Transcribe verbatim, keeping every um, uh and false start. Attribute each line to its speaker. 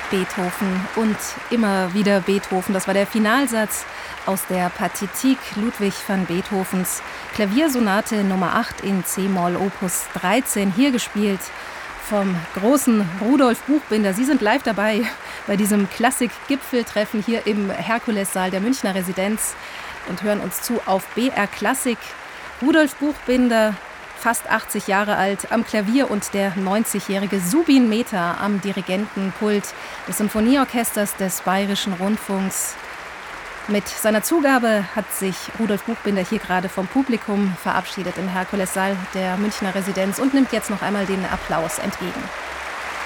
Speaker 1: Beethoven und immer wieder Beethoven. Das war der Finalsatz aus der Pathétique Ludwig van Beethovens Klaviersonate Nummer acht in C-Moll Opus dreizehn, hier gespielt vom großen Rudolf Buchbinder. Sie sind live dabei bei diesem Klassik-Gipfeltreffen hier im Herkulessaal der Münchner Residenz und hören uns zu auf B R Klassik. Rudolf Buchbinder, fast achtzig Jahre alt, am Klavier und der neunzigjährige Subin Mehta am Dirigentenpult des Sinfonieorchesters des Bayerischen Rundfunks. Mit seiner Zugabe hat sich Rudolf Buchbinder hier gerade vom Publikum verabschiedet im Herkulessaal der Münchner Residenz und nimmt jetzt noch einmal den Applaus entgegen.